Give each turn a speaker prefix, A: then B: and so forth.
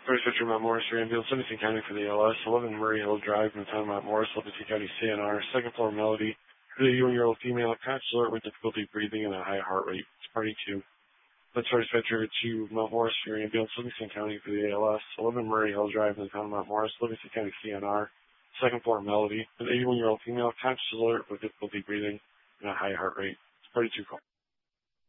A: First Richard Mount Morris for Ambulance, Livingston County for the ALS, 11 Murray Hill Drive in the town of Mount Morris, Livingston County CNR, second floor Melody, 31-year-old female, conscious alert with difficulty breathing and a high heart rate. It's party 2. Let's first venture to Mount Morris for Ambulance, Livingston County for the ALS, 11 Murray Hill Drive in the town of Mount Morris, Livingston County CNR, second floor Melody, an 81-year-old female, conscious alert with difficulty breathing and a high heart rate. It's party 2 call.